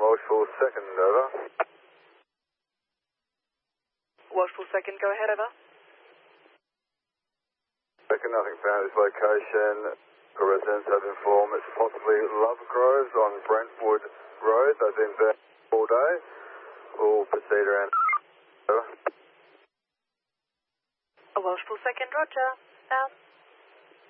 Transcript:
Welsh Full Second, over. Welsh Full Second, go ahead, over. Second, nothing found at this location. The residents have informed it's possibly Love Groves on Brentwood Road. They've been there all day. We'll proceed around. Over. Welsh Full Second, roger. Out.